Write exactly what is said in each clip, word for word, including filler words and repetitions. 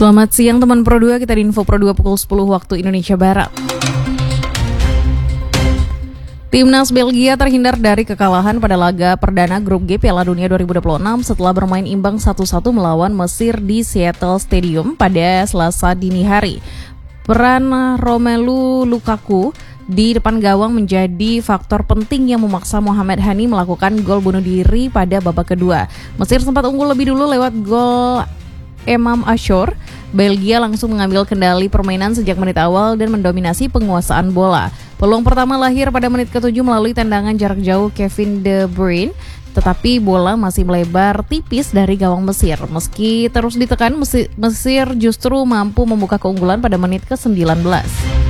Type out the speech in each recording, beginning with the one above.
Selamat siang teman Pro dua, kita di Info Pro dua pukul sepuluh waktu Indonesia Barat. Timnas Belgia terhindar dari kekalahan pada laga perdana Grup G Piala Dunia dua ribu dua puluh enam setelah bermain imbang satu satu melawan Mesir di Seattle Stadium pada Selasa dini hari. Peran Romelu Lukaku di depan gawang menjadi faktor penting yang memaksa Mohamed Hani melakukan gol bunuh diri pada babak kedua. Mesir sempat unggul lebih dulu lewat gol Emam Ashor. Belgia langsung mengambil kendali permainan sejak menit awal dan mendominasi penguasaan bola. Peluang pertama lahir pada menit ketujuh melalui tendangan jarak jauh Kevin De Bruyne, tetapi bola masih melebar tipis dari gawang Mesir. Meski terus ditekan, Mesir justru mampu membuka keunggulan pada menit ke sembilan belas.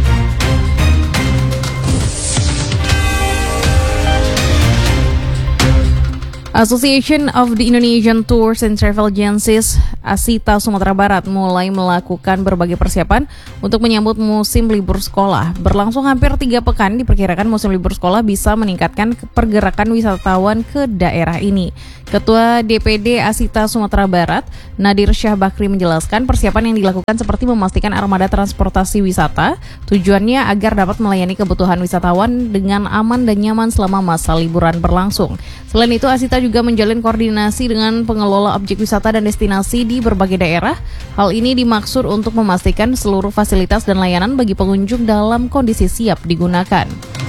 Association of the Indonesian Tours and Travel Agencies ASITA Sumatera Barat mulai melakukan berbagai persiapan untuk menyambut musim libur sekolah. Berlangsung hampir tiga pekan, diperkirakan musim libur sekolah bisa meningkatkan pergerakan wisatawan ke daerah ini. Ketua D P D ASITA Sumatera Barat, Nadir Syah Bakri menjelaskan persiapan yang dilakukan seperti memastikan armada transportasi wisata, tujuannya agar dapat melayani kebutuhan wisatawan dengan aman dan nyaman selama masa liburan berlangsung. Selain itu, ASITA juga menjalin koordinasi dengan pengelola objek wisata dan destinasi di berbagai daerah. Hal ini dimaksud untuk memastikan seluruh fasilitas dan layanan bagi pengunjung dalam kondisi siap digunakan.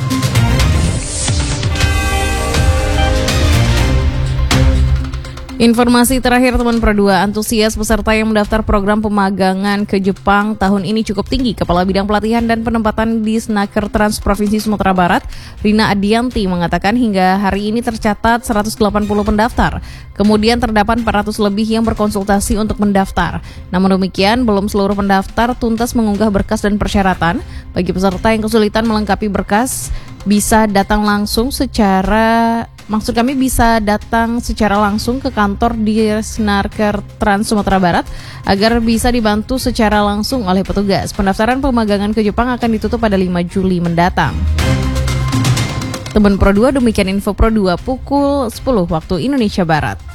Informasi terakhir teman Pro dua, antusias peserta yang mendaftar program pemagangan ke Jepang tahun ini cukup tinggi. Kepala Bidang Pelatihan dan Penempatan di Snaker Trans Provinsi Sumatera Barat, Rina Adianti, mengatakan hingga hari ini tercatat seratus delapan puluh pendaftar. Kemudian terdapat empat ratus lebih yang berkonsultasi untuk mendaftar. Namun demikian, belum seluruh pendaftar tuntas mengunggah berkas dan persyaratan. Bagi peserta yang kesulitan melengkapi berkas, bisa datang langsung secara Maksud kami bisa datang secara langsung ke kantor di Snaker Trans Sumatera Barat agar bisa dibantu secara langsung oleh petugas. Pendaftaran pemagangan ke Jepang akan ditutup pada lima Juli mendatang. Teman Pro dua, demikian Info Pro dua pukul sepuluh waktu Indonesia Barat.